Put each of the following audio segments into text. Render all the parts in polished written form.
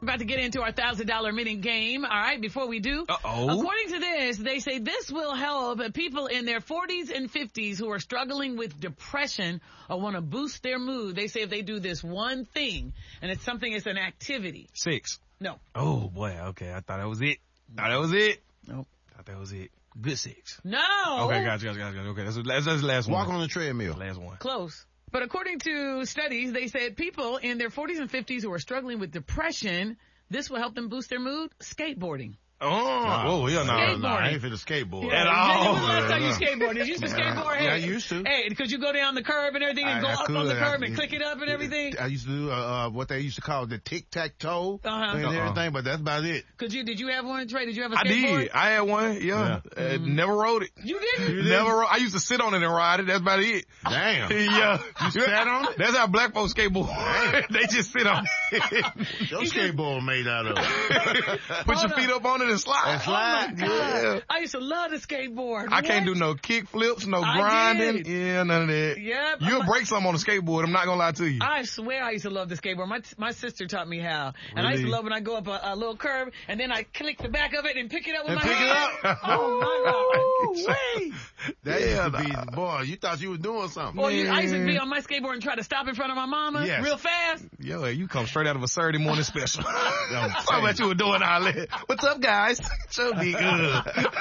About to get into our $1,000 minute game. All right, before we do, according to this, they say this will help people in their 40s and 50s who are struggling with depression or want to boost their mood. They say if they do this one thing, and it's an activity. Sex. No. Oh, boy. Okay, I thought that was it. Nope. Thought that was it. Good sex. No. Okay, gotcha. Okay, that's the last one. Walk on the treadmill. Last one. Close. But according to studies, they said people in their 40s and 50s who are struggling with depression, this will help them boost their mood. Skateboarding. Oh, yeah, no. I ain't for the skateboard. Yeah. At all. When was the last time you skateboarded? Did you used to skateboard? Yeah, I used to. Hey, because you go down the curb and everything and go up on the curb and click it up and everything? I used to do what they used to call the tic-tac-toe and Uh-huh. everything, but that's about it. Did you have one, Trey? Did you have a I skateboard? did. I had one, yeah. Never rode it. You didn't? I used to sit on it and ride it. That's about it. Damn. Yeah. You sat on it? That's how black folks skateboard. They just sit on it. Your skateboard made out of. Put your feet up on it and slide. And slide. Oh my God. Yeah. I used to love the skateboard. I can't do no kick flips, no I grinding. did. Yeah, none of that. Yep. You'll break something on a skateboard. I'm not going to lie to you. I swear I used to love the skateboard. My sister taught me how. And I used to love when I go up a little curb and then I click the back of it and pick it up with my hand. Oh my God. Wait. That used to be, boy, you thought you was doing something. Or I used to be on my skateboard and try to stop in front of my mama real fast. Yo, you come straight out of a Saturday morning special. How about you were doing all that? What's up, guys? So be good.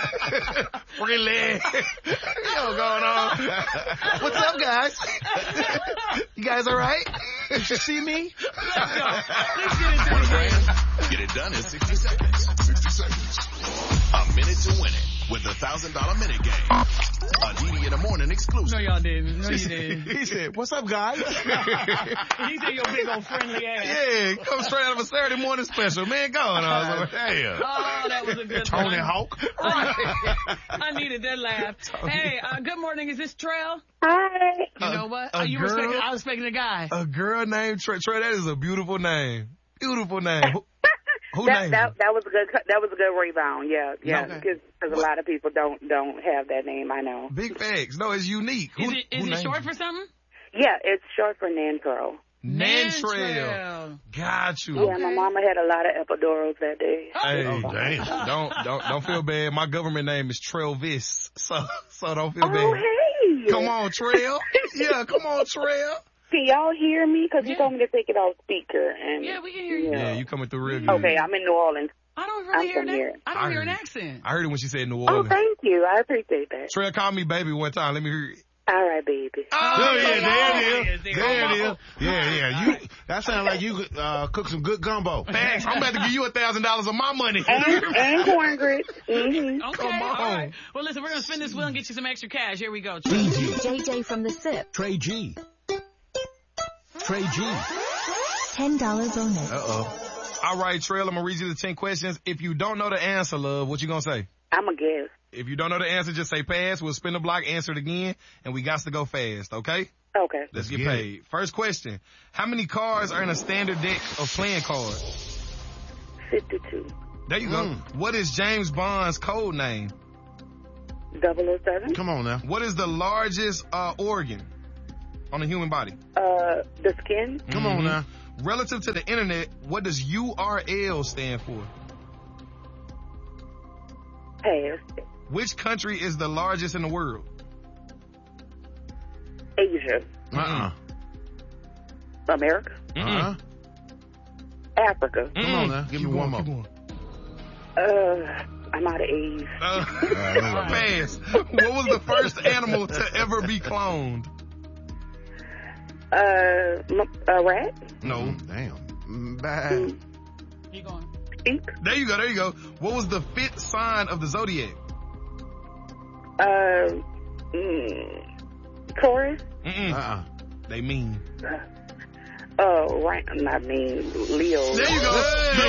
Really? Yo, going on? What's up, guys? You guys all right? You see me? Let's go. Let's get into the game. Get it done in 60 seconds. 60 seconds. A minute to win it with the $1,000 minute game. A DD in the morning exclusive. No, y'all didn't. No, you didn't. He said, what's up, guys? He said your big old friendly ass. Yeah, come straight out of a Saturday morning special. Man, go on. I was like, damn. Oh, that was a good Tony one. Hawk. I needed that laugh. Hey, good morning. Is this Trail? Hi. You know what? a You girl? respecting, I was expecting a guy. A girl named Trey. Trey, that is a beautiful name. Beautiful name. Who named That was a good. That was a good rebound. Yeah. Okay. Because a lot of people don't have that name. I know. you? Big facts. No, it's unique. Is Who it named short you? for something? Yeah, it's short for Nantrail. Nantrail. Got you. Yeah, my mama had a lot of epidurals that day. Hey, damn. don't feel bad. My government name is Trailvis, so don't feel bad. Oh, hey. Come on, Trail. Yeah, come on, Trail. Can y'all hear me? Because you told me to take it off speaker. And Yeah, we can hear you. Yeah, you coming through real good. Okay, I'm in New Orleans. I don't really I'm hear from that. here. I don't hear an accent. I heard it when she said New Oh, Orleans. thank you. I appreciate that. Trail called me baby one time. Let me hear it. All right, baby. Oh, yeah, there it is. There There it it is. Yeah. That sounds like you cook some good gumbo. Thanks. I'm about to give you $1,000 of my money. And corn grits. Mm-hmm. Okay, Come on. all right. Well, listen, we're going to spin this wheel and get you some extra cash. Here we go. JJ from the SIP. Trey G. Trey G. $10 bonus. All right, Trail, I'm going to read you the 10 questions. If you don't know the answer, love, what you going to say? I'm a guess. If you don't know the answer, just say pass. We'll spin the block, answer it again, and we got to go fast, okay? Okay. Let's get get paid. First question. How many cards are in a standard deck of playing cards? 52. There you go. What is James Bond's code name? 007. Come on now. What is the largest organ on the human body? The skin. Come on now. Relative to the internet, what does URL stand for? Pass. Which country is the largest in the world? Asia. America. Africa. Come on now. Give me one more. Keep going. I'm out of A's. Pass. What was the first animal to ever be cloned? A rat. No. Damn. Bye. Keep going. Ink. There you go. What was the fifth sign of the zodiac? Taurus. They mean. Right. I mean, Leo. There you go. Hey.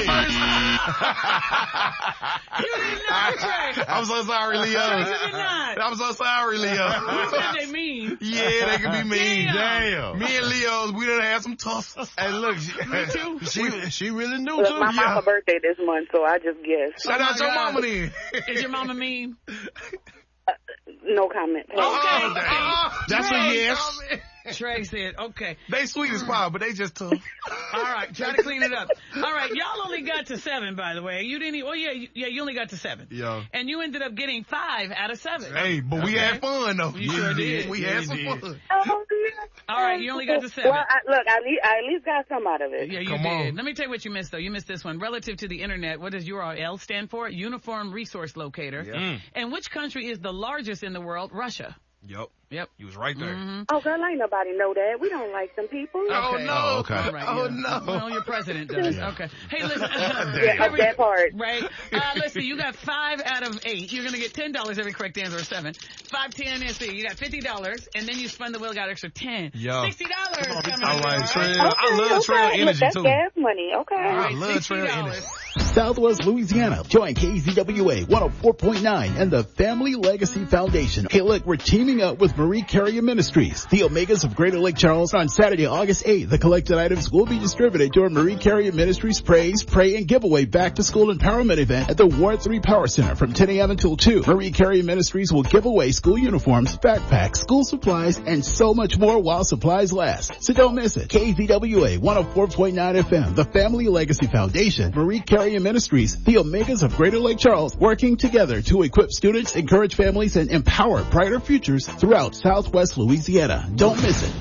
You didn't know, Trey. I'm so sorry, Leo. You did not. I'm so sorry, Leo. You said they mean. Yeah, they can be mean. Damn. Me and Leo's, we done had some tussles. Hey, look. Me too. She really knew Look, too. my mama's birthday this month, so I just guessed. Shout out your mama then. Is your mama mean? No comment. Okay. That's a yes. Trey said, okay. They sweet as pie, but they just tough. All right, try to clean it up. All right, y'all only got to 7, by the way. You didn't. You only got to 7. Yeah. And you ended up getting 5 out of 7. Hey, but we had fun though. You sure did. We had some fun. All right, you only got to 7. Well, I at least got some out of it. Yeah, you did. Let me tell you what you missed, though. You missed this one. Relative to the internet, what does URL stand for? Uniform Resource Locator. Yeah. And which country is the largest in the world? Russia. Yep. You was right there. Mm-hmm. Oh, girl, ain't nobody know that. We don't like them people. Okay. Oh, no. Oh, okay. All right, Oh, yeah. no. Well, your president does. Yeah. Okay. Hey, listen. That part. Right. Let's see. You got 5 out of 8. You're going to get $10 every correct answer, or 7. 5, 10, let's see. You got $50, and then you spun the wheel, got extra 10. Yo. $60. All right, Trail. Okay, I love Trail energy, that's too. gas money. Okay. All right, I love Trail energy. $60. Southwest Louisiana. Join KZWA 104.9 and the Family Legacy Foundation. Hey, look, we're teaming up with Marie Carrier Ministries, the Omegas of Greater Lake Charles. On Saturday, August 8th, the collected items will be distributed during Marie Carrier Ministries Praise, Pray, and Giveaway Back to School Empowerment event at the Ward 3 Power Center from 10 a.m. until 2. Marie Carrier Ministries will give away school uniforms, backpacks, school supplies, and so much more while supplies last. So don't miss it. KZWA 104.9 FM, the Family Legacy Foundation, Marie Carrier Ministries, the Omegas of Greater Lake Charles, working together to equip students, encourage families, and empower brighter futures throughout Southwest Louisiana. Don't miss it.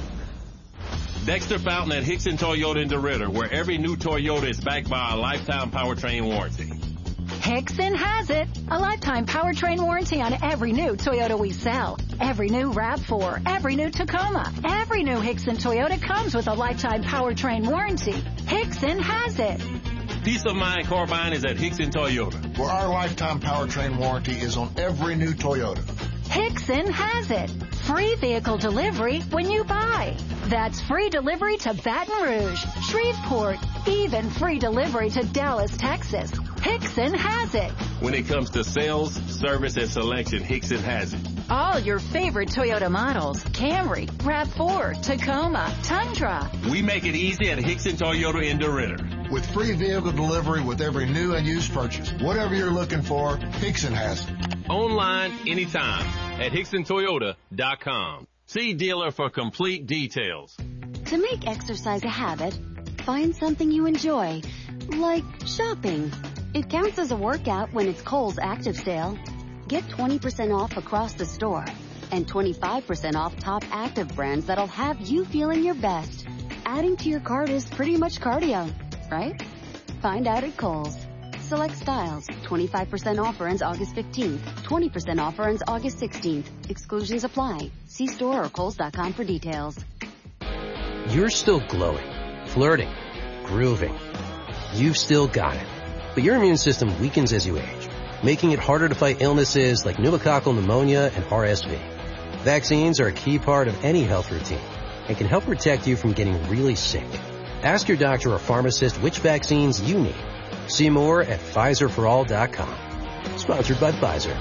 Dexter Fountain at Hickson Toyota in DeRidder, where every new Toyota is backed by a lifetime powertrain warranty. Hickson has it. A lifetime powertrain warranty on every new Toyota we sell. Every new RAV4, every new Tacoma, every new Hickson Toyota comes with a lifetime powertrain warranty. Hickson has it. Peace of mind car buying is at Hickson Toyota, where our lifetime powertrain warranty is on every new Toyota. Hickson has it. Free vehicle delivery when you buy. That's free delivery to Baton Rouge, Shreveport, even free delivery to Dallas, Texas. Hickson has it. When it comes to sales, service, and selection, Hickson has it. All your favorite Toyota models: Camry, RAV4, Tacoma, Tundra. We make it easy at Hickson Toyota in DeRidder. With free vehicle delivery with every new and used purchase. Whatever you're looking for, Hickson has it. Online, anytime, at HicksonToyota.com. See dealer for complete details. To make exercise a habit, find something you enjoy, like shopping. It counts as a workout when it's Kohl's Active Sale. Get 20% off across the store and 25% off top active brands that'll have you feeling your best. Adding to your cart is pretty much cardio, right? Find out at Kohl's. Select styles. 25% offer ends August 15th. 20% offer ends August 16th. Exclusions apply. See store or Kohls.com for details. You're still glowing, flirting, grooving. You've still got it. But your immune system weakens as you age, making it harder to fight illnesses like pneumococcal pneumonia and RSV. Vaccines are a key part of any health routine and can help protect you from getting really sick. Ask your doctor or pharmacist which vaccines you need. See more at PfizerForAll.com. Sponsored by Pfizer.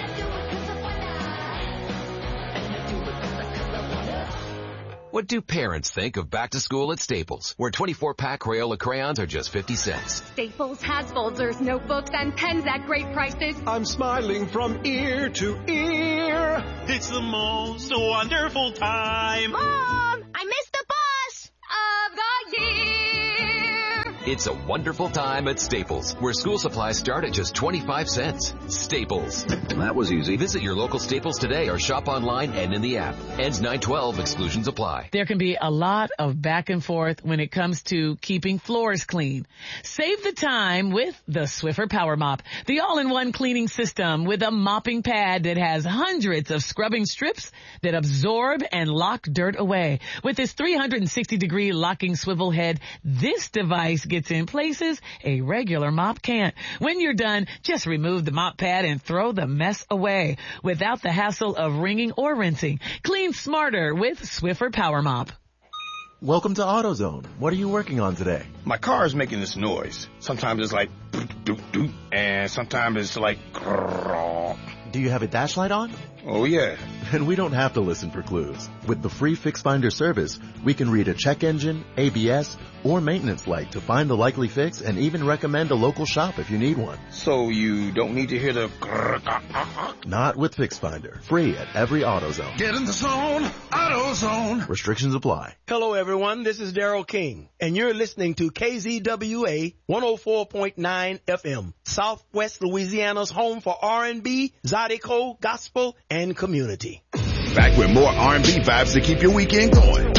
What do parents think of back to school at Staples, where 24-pack Crayola crayons are just 50 cents? Staples has folders, notebooks, and pens at great prices. I'm smiling from ear to ear. It's the most wonderful time. Mom, I missed the bus of the year. It's a wonderful time at Staples, where school supplies start at just 25 cents. Staples. That was easy. Visit your local Staples today or shop online and in the app. Ends 9/12. Exclusions apply. There can be a lot of back and forth when it comes to keeping floors clean. Save the time with the Swiffer Power Mop, the all-in-one cleaning system with a mopping pad that has hundreds of scrubbing strips that absorb and lock dirt away. With its 360-degree locking swivel head, this device gets in places a regular mop can't. When you're done, just remove the mop pad and throw the mess away without the hassle of wringing or rinsing. Clean smarter with Swiffer Power Mop. Welcome to AutoZone. What are you working on today? My car is making this noise. Sometimes it's like doop doop, and sometimes it's like grrr. Do you have a dash light on? Oh yeah. And we don't have to listen for clues. With the free Fix Finder service, we can read a check engine, ABS, or maintenance light to find the likely fix and even recommend a local shop if you need one. So you don't need to hear the grrr, Not with FixFinder. Free at every AutoZone. Get in the zone, AutoZone. Restrictions apply. Hello, everyone. This is Daryl King, and you're listening to KZWA 104.9 FM, Southwest Louisiana's home for R&B, Zydeco, gospel, and community. Back with more R&B vibes to keep your weekend going.